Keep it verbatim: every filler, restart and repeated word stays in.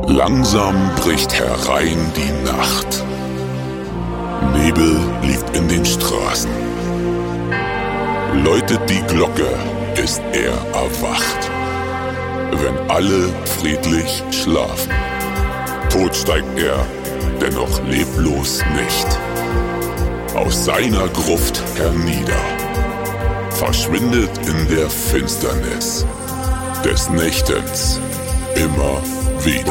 Langsam bricht herein die Nacht. Nebel liegt in den Straßen. Läutet die Glocke, ist er erwacht. Wenn alle friedlich schlafen, tot steigt er, dennoch leblos nicht. Aus seiner Gruft hernieder, verschwindet in der Finsternis des Nächtens immer wieder.